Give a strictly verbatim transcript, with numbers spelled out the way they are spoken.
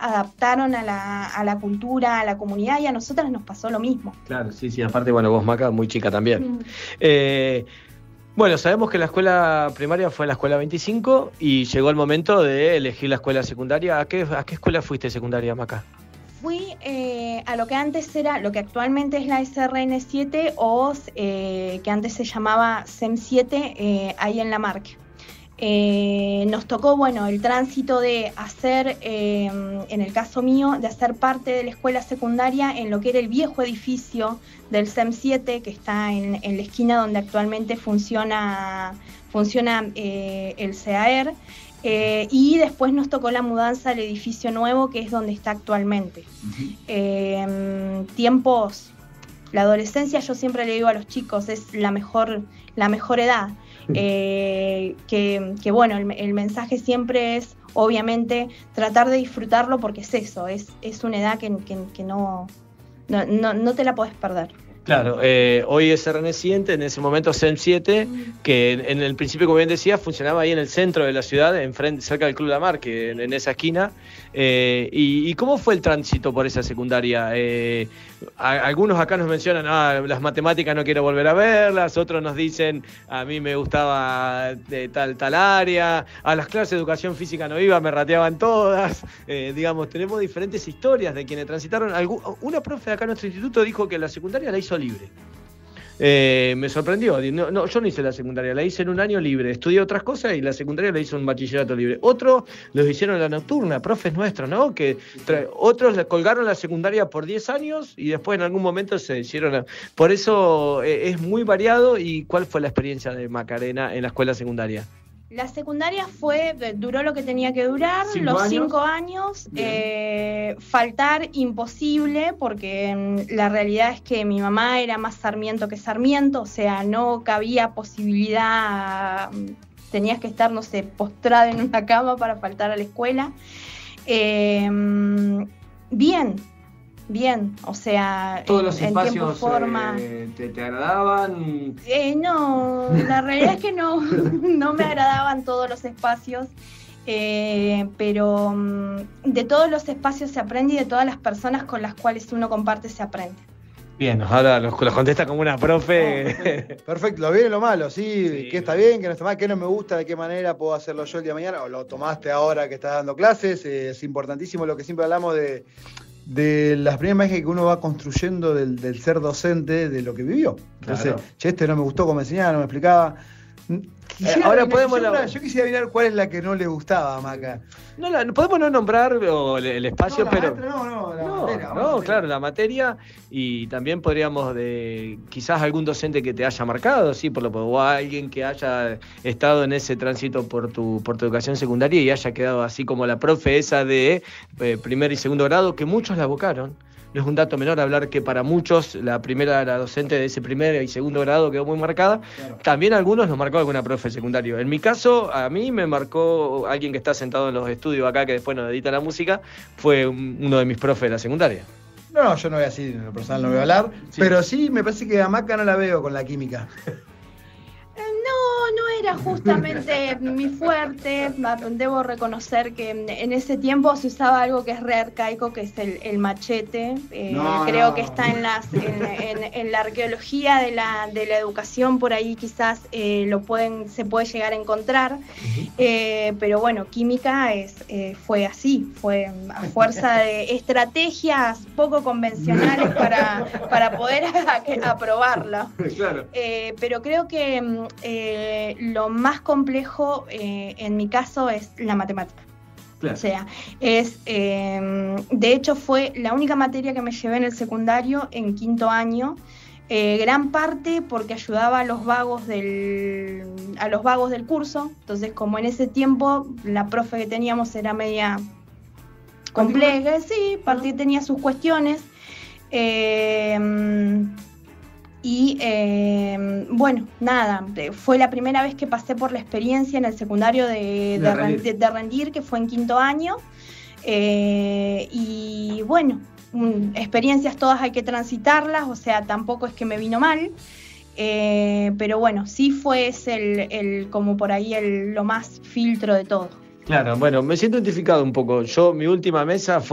adaptaron a la, a la cultura, a la comunidad, y a nosotras nos pasó lo mismo. Claro, sí, sí, aparte, bueno, vos, Maca, muy chica también. Mm. Eh, bueno, sabemos que la escuela primaria fue la escuela veinticinco y llegó el momento de elegir la escuela secundaria. ¿A qué, a qué escuela fuiste secundaria, Maca? Fui eh, a lo que antes era, lo que actualmente es la S R N siete o eh, que antes se llamaba S E M siete, eh, ahí en Lamarque. Eh, nos tocó, bueno, el tránsito de hacer, eh, en el caso mío, de hacer parte de la escuela secundaria en lo que era el viejo edificio del S E M siete, que está en, en la esquina donde actualmente funciona, funciona eh, el C A E R. Eh, y después nos tocó la mudanza al edificio nuevo, que es donde está actualmente. Uh-huh. Eh, tiempos, la adolescencia, yo siempre le digo a los chicos, es la mejor, la mejor edad. Eh, que, que bueno, el, el mensaje siempre es, obviamente, tratar de disfrutarlo, porque es eso, es, es una edad que, que, que no, no, no, no te la podés perder. Claro, eh, hoy es R N siete, en ese momento S E M siete, que en, en el principio, como bien decía, funcionaba ahí en el centro de la ciudad, enfrente, cerca del Club Lamarque, en, en esa esquina. Eh, y, ¿Y cómo fue el tránsito por esa secundaria? Eh, a, algunos acá nos mencionan, ah, las matemáticas no quiero volver a verlas, otros nos dicen, a mí me gustaba de tal, tal área, a las clases de educación física no iba, me rateaban todas. Eh, digamos, tenemos diferentes historias de quienes transitaron. Algún, una profe de acá en nuestro instituto dijo que la secundaria la hizo libre. Eh, me sorprendió. No, no, yo no hice la secundaria, la hice en un año libre. Estudié otras cosas y la secundaria la hice en un bachillerato libre. Otros los hicieron en la nocturna, profes nuestros, ¿no? Que tra- otros le colgaron la secundaria por diez años y después en algún momento se hicieron. A... Por eso eh, es muy variado. ¿Y cuál fue la experiencia de Macarena en la escuela secundaria? La secundaria fue, duró lo que tenía que durar, ¿Cinco los años? cinco años, eh, faltar imposible, porque mm, la realidad es que mi mamá era más Sarmiento que Sarmiento, o sea, no cabía posibilidad, mm, tenías que estar, no sé, postrada en una cama para faltar a la escuela. Eh, bien, bien, o sea, todos los en, en espacios tiempo, forma. Eh, te, te agradaban. Eh, no, la realidad es que no, no me agradaban todos los espacios, eh, pero um, de todos los espacios se aprende y de todas las personas con las cuales uno comparte se aprende. Bien, ahora los, los contesta como una profe. No, perfecto, lo bien y lo malo, ¿sí? Sí. ¿Qué está bien, qué no está mal, qué no me gusta, de qué manera puedo hacerlo yo el día de mañana? ¿O lo tomaste ahora que estás dando clases? Eh, es importantísimo lo que siempre hablamos de... de las primeras imágenes que uno va construyendo del, del ser docente, de lo que vivió. Entonces, Claro. che, este no me gustó cómo me enseñaba, no me explicaba. Quisiera Eh, ahora adivinar, podemos yo, la- yo quisiera adivinar cuál es la que no le gustaba a Maca. No, la, podemos no nombrar o el, el espacio, No, la pero... maestra, no, no, la No, materia, vamos no, a hacer- claro, la materia, y también podríamos de quizás algún docente que te haya marcado, sí, por lo o alguien que haya estado en ese tránsito por tu por tu educación secundaria y haya quedado así como la profe esa de eh, primer y segundo grado, que muchos la abocaron. No es un dato menor hablar que para muchos la primera, la docente de ese primer y segundo grado quedó muy marcada. Claro. También a algunos nos marcó alguna profe secundario. En mi caso, a mí me marcó alguien que está sentado en los estudios acá, que después nos edita la música, fue un, uno de mis profes de la secundaria. No, no, yo no voy a decir, en lo personal no voy a hablar, sí. Pero sí me parece que a Maca no la veo con la química. No, no era justamente mi fuerte. Debo reconocer que en ese tiempo se usaba algo que es re arcaico, que es el, el machete. Eh, no, creo no. que está en, las, en, en, en la arqueología de la, de la educación, por ahí quizás eh, lo pueden, se puede llegar a encontrar. Uh-huh. Eh, pero bueno, química es, eh, fue así, fue a fuerza de estrategias poco convencionales para, para poder a, aprobarla. Claro. Eh, pero creo que Eh, lo más complejo eh, en mi caso es la matemática. Claro. O sea, es eh, de hecho fue la única materia que me llevé en el secundario en quinto año, eh, gran parte porque ayudaba a los vagos del a los vagos del curso. Entonces, como en ese tiempo la profe que teníamos era media compleja, sí, partí, tenía sus cuestiones. Eh, Y eh, bueno, nada, fue la primera vez que pasé por la experiencia en el secundario de, de, de, rendir. de, de rendir, que fue en quinto año. Eh, y bueno, experiencias todas hay que transitarlas, o sea, tampoco es que me vino mal. Eh, pero bueno, sí fue ese el, el, como por ahí el, lo más filtro de todo. Claro, bueno, me siento identificado un poco. Yo, mi última mesa fue